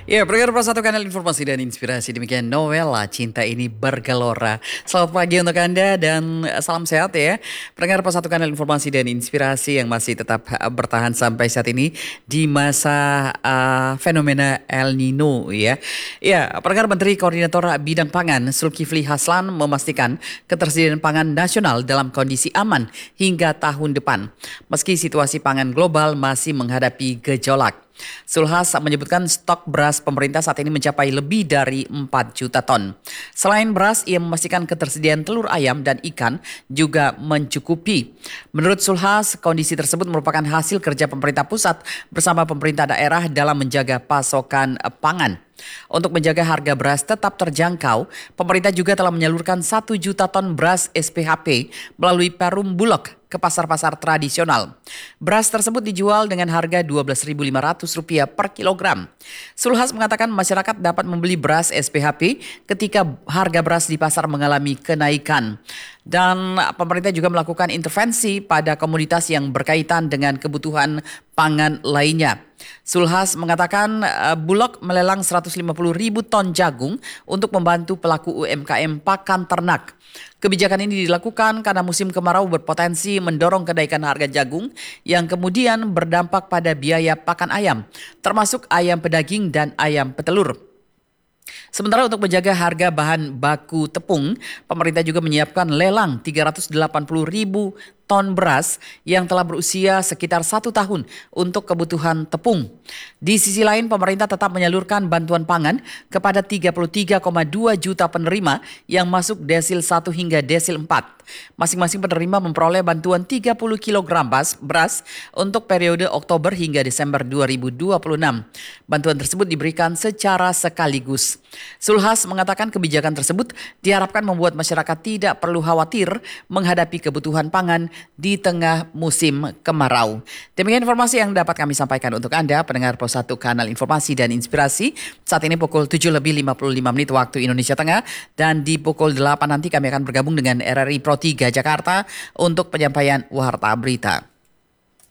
Ya, pendengar Pro Satu Kanal Informasi dan Inspirasi, demikian novela Cinta Ini Bergelora. Selamat pagi untuk Anda dan salam sehat ya. Pendengar Pro Satu Kanal Informasi dan Inspirasi yang masih tetap bertahan sampai saat ini di masa fenomena El Nino ya. Ya, pendengar Menteri Koordinator Bidang Pangan Zulkifli Haslan memastikan ketersediaan pangan nasional dalam kondisi aman hingga tahun depan. Meski situasi pangan global masih menghadapi gejolak. Zulhas menyebutkan stok beras pemerintah saat ini mencapai lebih dari 4 juta ton. Selain beras, ia memastikan ketersediaan telur ayam dan ikan juga mencukupi. Menurut Zulhas, kondisi tersebut merupakan hasil kerja pemerintah pusat bersama pemerintah daerah dalam menjaga pasokan pangan. Untuk menjaga harga beras tetap terjangkau, pemerintah juga telah menyalurkan 1 juta ton beras SPHP melalui Perum Bulog ke pasar-pasar tradisional. Beras tersebut dijual dengan harga Rp12.500 per kilogram. Zulhas mengatakan masyarakat dapat membeli beras SPHP ketika harga beras di pasar mengalami kenaikan. Dan pemerintah juga melakukan intervensi pada komoditas yang berkaitan dengan kebutuhan pangan lainnya. Zulhas mengatakan Bulog melelang 150.000 ton jagung untuk membantu pelaku UMKM pakan ternak. Kebijakan ini dilakukan karena musim kemarau berpotensi mendorong kenaikan harga jagung yang kemudian berdampak pada biaya pakan ayam, termasuk ayam pedaging dan ayam petelur. Sementara untuk menjaga harga bahan baku tepung, pemerintah juga menyiapkan lelang 380.000 ton beras yang telah berusia sekitar 1 tahun untuk kebutuhan tepung. Di sisi lain, pemerintah tetap menyalurkan bantuan pangan kepada 33,2 juta penerima yang masuk desil 1 hingga desil 4. Masing-masing penerima memperoleh bantuan 30 kg beras untuk periode Oktober hingga Desember 2026. Bantuan tersebut diberikan secara sekaligus. Zulhas mengatakan kebijakan tersebut diharapkan membuat masyarakat tidak perlu khawatir menghadapi kebutuhan pangan di tengah musim kemarau. Demikian informasi yang dapat kami sampaikan untuk Anda, pendengar Pro 1 Kanal Informasi dan Inspirasi. Saat ini pukul 7:55 waktu Indonesia Tengah, dan di pukul 8 nanti kami akan bergabung dengan RRI Pro 3 Jakarta untuk penyampaian Warta Berita.